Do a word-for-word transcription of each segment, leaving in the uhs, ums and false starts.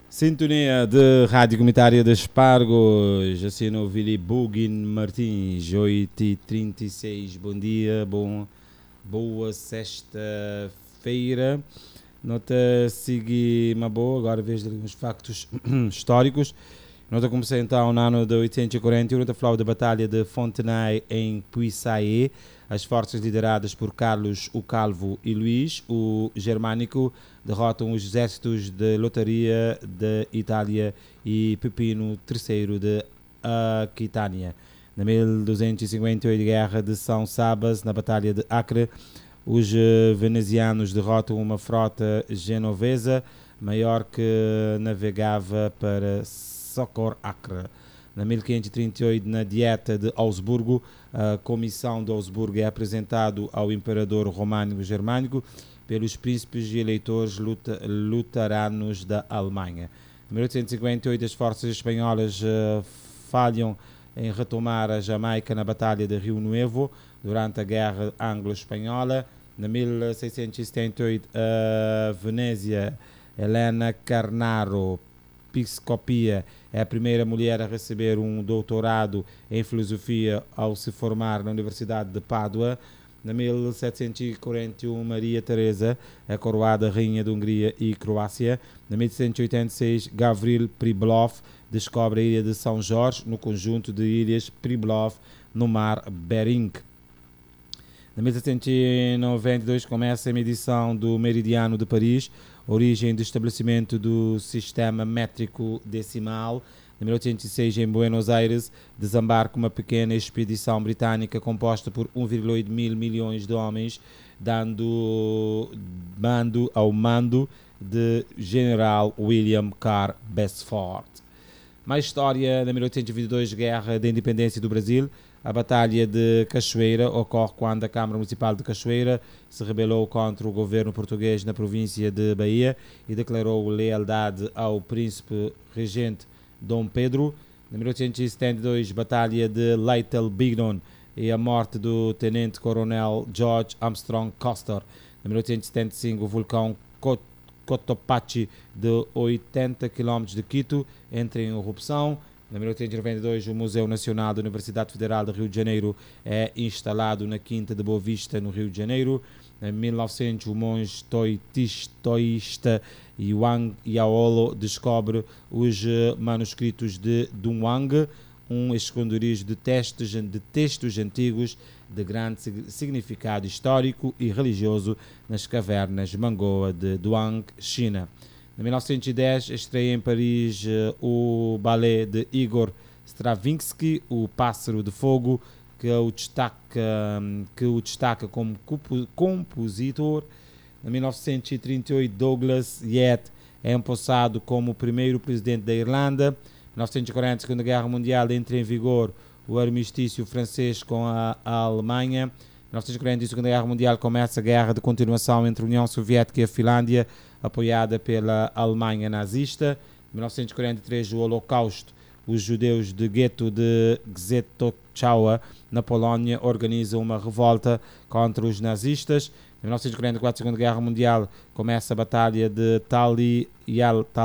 Sintonia de Rádio Comunitária de Espargos, assina o Vili Bugin Martins, oito e trinta e seis. Bom dia, bom, boa sexta-feira. Nota seguir uma boa, agora vejo uns factos históricos. Nota comecei então no ano de oitocentos e quarenta e um, nota falar da Batalha de Fontenay em Puisaye. As forças lideradas por Carlos o Calvo e Luís o Germânico derrotam os exércitos de Lotaria de Itália e Pepino terceiro de Aquitânia. Na mil duzentos e cinquenta e oito, Guerra de São Sabas, na Batalha de Acre, os venezianos derrotam uma frota genovesa maior que navegava para Socor Acre. Na mil quinhentos e trinta e oito, na Dieta de Augsburgo, a Comissão de Augsburgo é apresentado ao Imperador Romano Germânico pelos príncipes e eleitores luteranos da Alemanha. Em mil oitocentos e cinquenta e oito, as forças espanholas uh, falham em retomar a Jamaica na Batalha de Rio Nuevo durante a Guerra Anglo-Espanhola. Na mil seiscentos e setenta e oito, a Venezia, Helena Carnaro Piscopia é a primeira mulher a receber um doutorado em filosofia ao se formar na Universidade de Pádua. Na mil setecentos e quarenta e um, Maria Teresa é coroada rainha de Hungria e Croácia. Na mil setecentos e oitenta e seis, Gavril Pribilov descobre a ilha de São Jorge no conjunto de ilhas Pribilov no mar Bering. Na mil setecentos e noventa e dois começa a medição do meridiano de Paris, origem do estabelecimento do sistema métrico decimal. Em mil oitocentos e seis, em Buenos Aires, desembarca uma pequena expedição britânica composta por um vírgula oito mil milhões de homens, dando mando ao mando de General William Carr Beresford. Mais história. Na mil oitocentos e vinte e dois, Guerra da Independência do Brasil. A Batalha de Cachoeira ocorre quando a Câmara Municipal de Cachoeira se rebelou contra o governo português na província de Bahia e declarou lealdade ao príncipe regente Dom Pedro. Em mil oitocentos e setenta e dois, Batalha de Little Bighorn e a morte do tenente-coronel George Armstrong Custer. Em mil oitocentos e setenta e cinco, o vulcão Cotopaxi, de oitenta quilómetros de Quito, entra em erupção. Em mil oitocentos e noventa e dois, o Museu Nacional da Universidade Federal do Rio de Janeiro é instalado na Quinta de Boa Vista, no Rio de Janeiro. Em mil e novecentos, o monge toísta Yuan Yaolo descobre os manuscritos de Dunhuang, um esconderijo de textos, de textos antigos de grande significado histórico e religioso nas cavernas Mangoa de Duang, China. Em mil novecentos e dez, estreia em Paris uh, o ballet de Igor Stravinsky, O Pássaro de Fogo, que o destaca, um, que o destaca como compositor. Em mil novecentos e trinta e oito, Douglas Yett é empossado como o primeiro presidente da Irlanda. Em mil novecentos e quarenta, Segunda Guerra Mundial, entra em vigor o armistício francês com a, a Alemanha. Em mil novecentos e quarenta, Segunda Guerra Mundial, começa a guerra de continuação entre a União Soviética e a Finlândia, apoiada pela Alemanha nazista. Em mil novecentos e quarenta e três, o Holocausto. Os judeus do gueto de Gzetochawa, na Polónia, organizam uma revolta contra os nazistas. Em mil novecentos e quarenta e quatro, Segunda Guerra Mundial, começa a Batalha de Tali e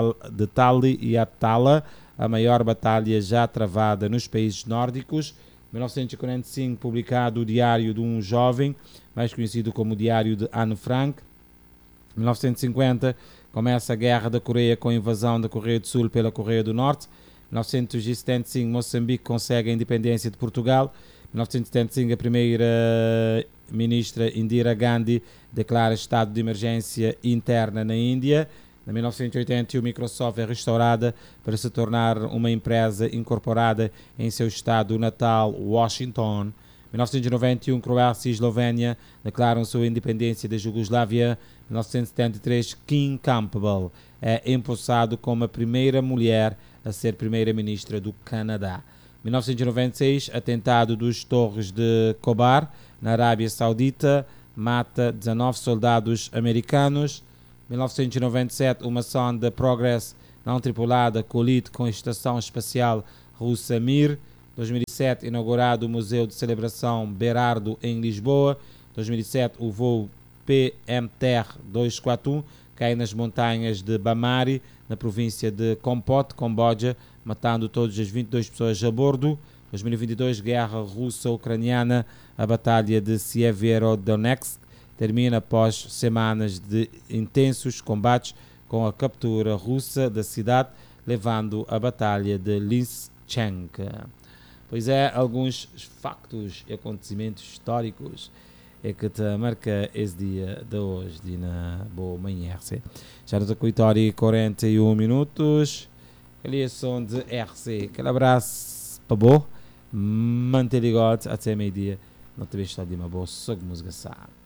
Atala, a maior batalha já travada nos países nórdicos. Em mil novecentos e quarenta e cinco, publicado o Diário de um Jovem, mais conhecido como o Diário de Anne Frank. Em mil novecentos e cinquenta, começa a Guerra da Coreia com a invasão da Coreia do Sul pela Coreia do Norte. Em mil novecentos e setenta e cinco, Moçambique consegue a independência de Portugal. Em mil novecentos e setenta e cinco, a primeira-ministra Indira Gandhi declara estado de emergência interna na Índia. Em mil novecentos e oitenta, o Microsoft é restaurada para se tornar uma empresa incorporada em seu estado natal, Washington. Em mil novecentos e noventa e um, Croácia e Eslovénia declaram sua independência da Jugoslávia. Em mil novecentos e setenta e três, Kim Campbell é empossado como a primeira mulher a ser primeira-ministra do Canadá. Em mil novecentos e noventa e seis, atentado dos Torres de Khobar, na Arábia Saudita, mata dezanove soldados americanos. Em mil novecentos e noventa e sete, uma sonda Progress não tripulada colide com a Estação Espacial Russa Mir. Em dois mil e sete, inaugurado o Museu de Celebração Berardo em Lisboa. Em dois mil e sete, o voo P M T R duzentos e quarenta e um cai nas montanhas de Bamari, na província de Kompot, Camboja, matando todas as vinte e duas pessoas a bordo. dois mil e vinte e dois, guerra russa-ucraniana, a batalha de Severodonetsk termina após semanas de intensos combates com a captura russa da cidade, levando a batalha de Lysychansk. Pois é, alguns factos e acontecimentos históricos é que te marca esse dia de hoje, de na boa manhã R C. Já nos oito e quarenta e um minutos, ali som de R C. Aquele abraço para boa, mantém ligado até meio-dia. Não te vejo de uma boa, só música sabe.